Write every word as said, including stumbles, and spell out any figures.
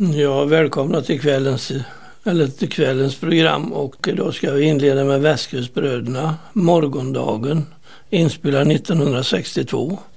Ja, välkomna till kvällens, eller till kvällens program, och idag ska vi inleda med Västkustbröderna, Morgondagen, inspelad nittonhundrasextiotvå.